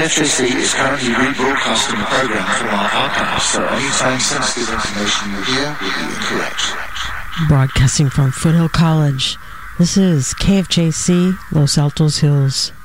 KFJC is currently rebroadcasting the program from our archives, so any time-sensitive information you hear will be incorrect. Broadcasting from Foothill College, this is KFJC Los Altos Hills.